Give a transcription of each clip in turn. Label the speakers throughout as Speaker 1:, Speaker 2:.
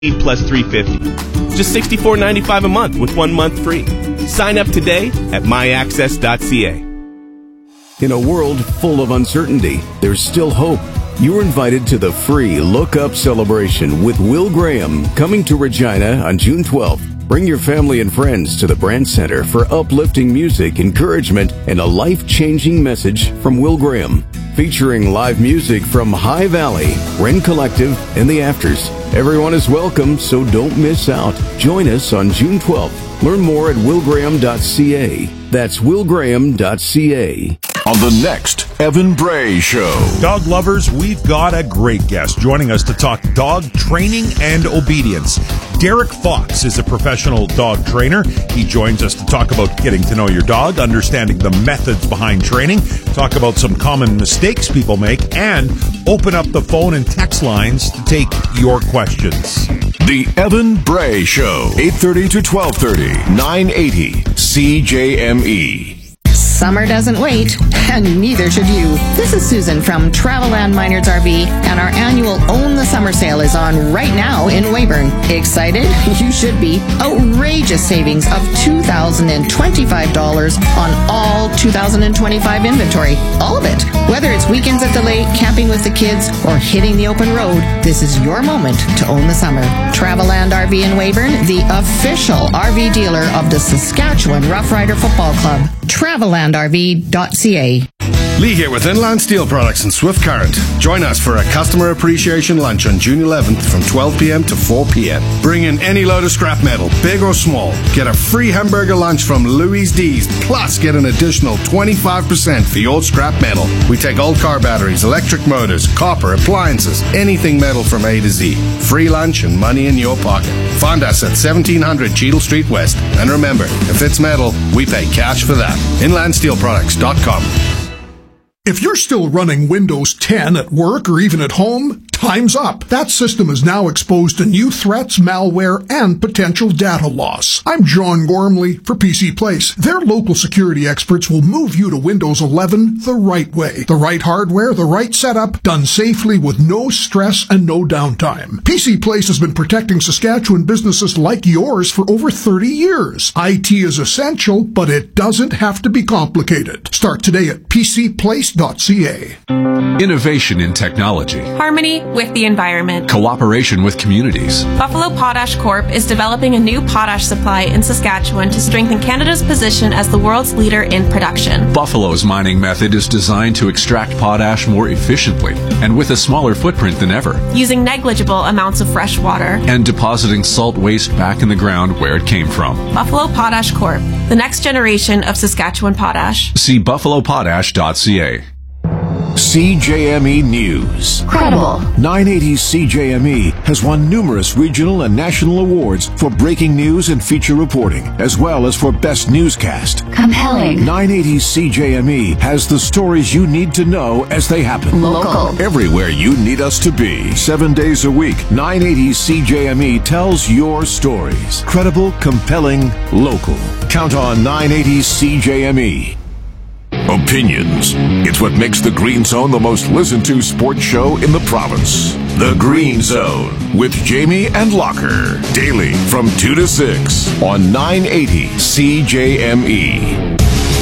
Speaker 1: plus $350. Just $64.95 a month with 1 month free. Sign up today at myaccess.ca.
Speaker 2: In a world full of uncertainty, there's still hope. You're invited to the free Look Up celebration with Will Graham, coming to Regina on June 12th. Bring your family and friends to the Brand Center for uplifting music, encouragement, and a life-changing message from Will Graham. Featuring live music from High Valley, Wren Collective, and The Afters. Everyone is welcome, so don't miss out. Join us on June 12th. Learn more at willgraham.ca. That's willgraham.ca.
Speaker 3: On the next Evan Bray Show.
Speaker 4: Dog lovers, we've got a great guest joining us to talk dog training and obedience. Derek Fox is a professional dog trainer. He joins us to talk about getting to know your dog, understanding the methods behind training, talk about some common mistakes people make, and open up the phone and text lines to take your questions.
Speaker 3: The Evan Bray Show, 8:30 to 12:30, 980 CJME.
Speaker 5: Summer doesn't wait, and neither should you. This is Susan from Travelland Minards RV, and our annual Own the Summer sale is on right now in Weyburn. Excited? You should be. Outrageous savings of $2,025 on all 2025 inventory. All of it. Whether it's weekends at the lake, camping with the kids, or hitting the open road, this is your moment to own the summer. Travelland RV in Weyburn, the official RV dealer of the Saskatchewan Rough Rider Football Club. TravellandRV.ca.
Speaker 6: Lee here with Inland Steel Products and Swift Current. Join us for a customer appreciation lunch on June 11th from 12 p.m. to 4 p.m. Bring in any load of scrap metal, big or small. Get a free hamburger lunch from Louis D's, plus get an additional 25% for your scrap metal. We take old car batteries, electric motors, copper, appliances, anything metal from A to Z. Free lunch and money in your pocket. Find us at 1700 Cheadle Street West. And remember, if it's metal, we pay cash for that. InlandSteelProducts.com.
Speaker 7: If you're still running Windows 10 at work or even at home, time's up. That system is now exposed to new threats, malware, and potential data loss. I'm John Gormley for PC Place. Their local security experts will move you to Windows 11 the right way. The right hardware, the right setup, done safely with no stress and no downtime. PC Place has been protecting Saskatchewan businesses like yours for over 30 years. IT is essential, but it doesn't have to be complicated. Start today at PCPlace.ca.
Speaker 8: Innovation in technology.
Speaker 9: Harmony with the environment.
Speaker 8: Cooperation with communities.
Speaker 9: Buffalo Potash Corp. is developing a new potash supply in Saskatchewan to strengthen Canada's position as the world's leader in production.
Speaker 8: Buffalo's mining method is designed to extract potash more efficiently and with a smaller footprint than ever.
Speaker 9: Using negligible amounts of fresh water.
Speaker 8: And depositing salt waste back in the ground where it came from.
Speaker 9: Buffalo Potash Corp. The next generation of Saskatchewan potash.
Speaker 8: See buffalopotash.ca.
Speaker 3: CJME News.
Speaker 10: Credible.
Speaker 3: 980 CJME has won numerous regional and national awards for breaking news and feature reporting, as well as for best newscast.
Speaker 10: Compelling.
Speaker 3: 980 CJME has the stories you need to know as they happen.
Speaker 10: Local.
Speaker 3: Everywhere you need us to be. 7 days a week, 980 CJME tells your stories. Credible, compelling, local. Count on 980 CJME. Opinions. It's what makes the Green Zone the most listened to sports show in the province. The Green Zone with Jamie and Locker. Daily from 2 to 6 on 980 CJME.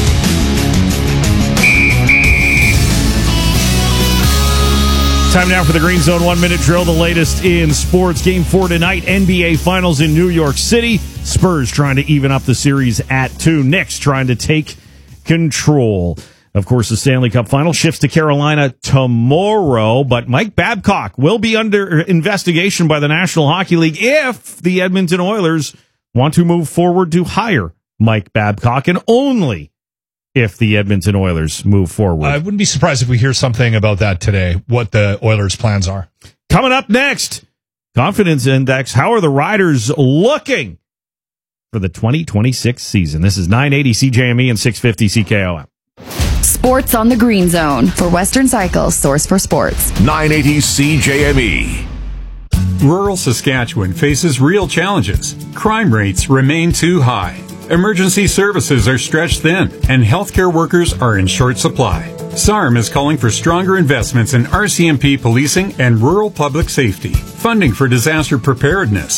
Speaker 4: Time now for the Green Zone 1 Minute Drill, the latest in sports. Game 4 tonight, NBA Finals in New York City. Spurs trying to even up the series at 2. Knicks trying to take control. Of course, the Stanley Cup Final shifts to Carolina tomorrow, but Mike Babcock will be under investigation by the National Hockey League if the Edmonton Oilers want to move forward to hire Mike Babcock, and only if the Edmonton Oilers move forward.
Speaker 11: I wouldn't be surprised if we hear something about that today, what the Oilers' plans are.
Speaker 4: Coming up next, Confidence Index. How are the Riders looking for the 2026 season? This is 980 CJME and 650 CKOM.
Speaker 10: Sports on the Green Zone for Western Cycle's source for sports.
Speaker 3: 980 CJME.
Speaker 12: Rural Saskatchewan faces real challenges. Crime rates remain too high. Emergency services are stretched thin, and healthcare workers are in short supply. SARM is calling for stronger investments in RCMP policing and rural public safety, funding for disaster preparedness,